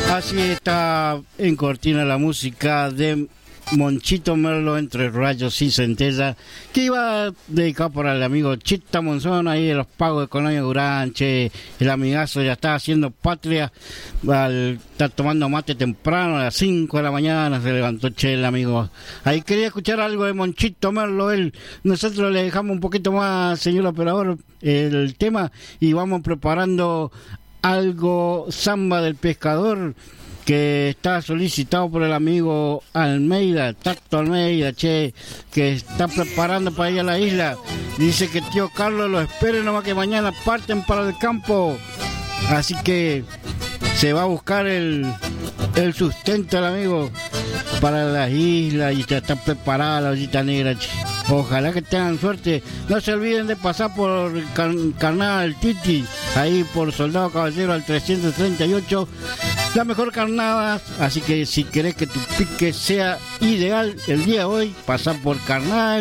Así está en cortina la música de Monchito Merlo, Entre Rayos y Centella, que iba a dedicar por el amigo Chita Monzón, ahí de los pagos de Colonia Durán. Che, el amigazo ya está haciendo patria, está tomando mate temprano, a las 5 de la mañana se levantó, che, el amigo. Ahí quería escuchar algo de Monchito Merlo, nosotros le dejamos un poquito más, señor operador, el tema, y vamos preparando algo samba del pescador, que está solicitado por el amigo Almeida, Tato Almeida, che, que está preparando para ir a la isla. Dice que tío Carlos lo espere nomás, que mañana parten para el campo. Así que se va a buscar el sustento el amigo para las islas y ya está preparada la ollita negra, che. Ojalá que tengan suerte. No se olviden de pasar por Carnada Titi, ahí por Soldado Caballero al 338. La mejor carnada, así que si querés que tu pique sea ideal el día de hoy, pasá por Carnada